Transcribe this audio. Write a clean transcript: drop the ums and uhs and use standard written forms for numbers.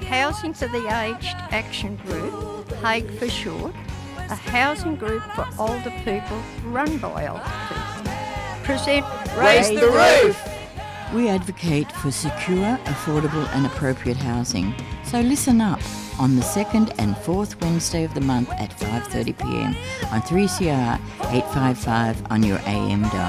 Housing for the Aged Action Group, HAGE for short, a housing group for older people run by older people, present Raise the Roof! We advocate for secure, affordable and appropriate housing. So listen up on the second and fourth Wednesday of the month at 5:30 p.m. on 3CR 855 on your AM dial.